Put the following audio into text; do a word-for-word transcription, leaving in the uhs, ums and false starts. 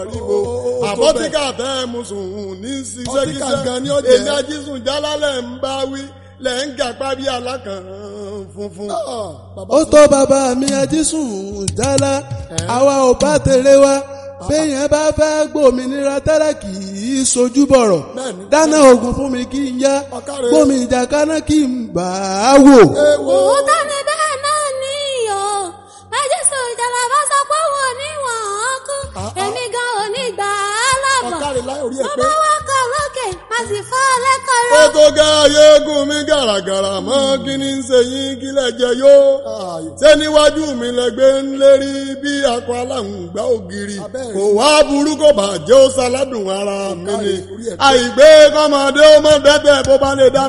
Àríbo àbọ̀tíkà tẹ́ ẹ mùsùlùmí ní ṣiṣẹ́kíṣẹ́ èmi ajísùn jálálẹ̀ ń bá wí lẹ̀ ń gàpá bí alákàn funfun. Ó tó bàbá mi ajísùn jálá àwa ò bá tèrè wa béèyàn bá fẹ́ gbòmìnira tẹ́lẹ̀ kì í sojú bọ̀rọ̀ dáná oògùn fún mi kí n yá gbòmì ìjàkáná kí n bà á wò. Òótọ́ ni bẹ́ẹ̀ náà ní iyọ̀ ajísùn jálá bá sọ pé wọ́n ní wọ́n á kú èmi gan ò ní gbà á lábọ̀ tó bá wá kọ lókè a sì fọ́ lẹ́kọ̀ọ́. Ó tó gá ayégun mi gàràgàrà mọ́ kí ni ń ṣe yín kílẹ̀ jẹ yó. Ṣé níwájú mi lẹ́gbẹ́ ń lérí bí akọ aláǹgbá ògiri. Kò wá burú kò bàjẹ́ ó ṣaládùn ara mi ni. Àìgbé kọ́mọdé ó mọ̀ dẹ́gbẹ́ bó bá lè dá